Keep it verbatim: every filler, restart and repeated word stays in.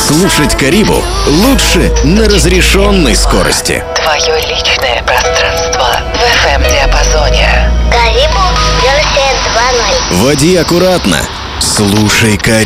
Слушать Карибу лучше на разрешенной скорости. Твое личное пространство в эф эм-диапазоне. Карибу версия два ноль. Води аккуратно. Слушай Карибу.